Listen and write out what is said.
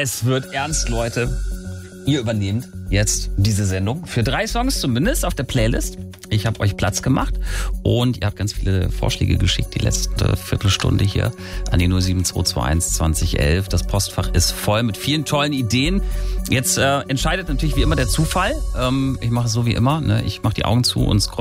Es wird ernst, Leute. Ihr übernehmt jetzt diese Sendung für 3 Songs zumindest auf der Playlist. Ich habe euch Platz gemacht und ihr habt ganz viele Vorschläge geschickt die letzte Viertelstunde hier an die 07221 2011. Das Postfach ist voll mit vielen tollen Ideen. Jetzt entscheidet natürlich wie immer der Zufall. Ich mache es so wie immer. Ne? Ich mache die Augen zu und scroll